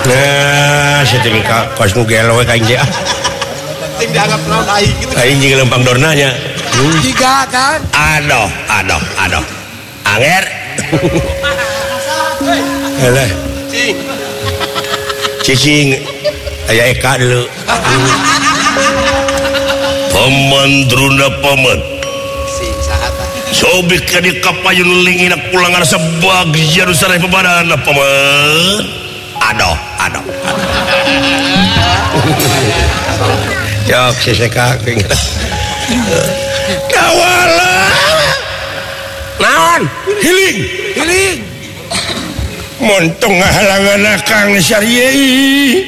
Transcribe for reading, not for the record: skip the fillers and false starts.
nah setimika kos nu gelo ka inje ting dianggap naon aing gitu aing jeung lempang dornanya tiga kan aduh anger alah cicing aya Eka dulu pemandruna paman sing saha tah sobik ka di kapayun lingina pulangan sebagian sareng pabadana paman aduh jok seseka kawala naon hiling montong ngahalangan Kang Saryei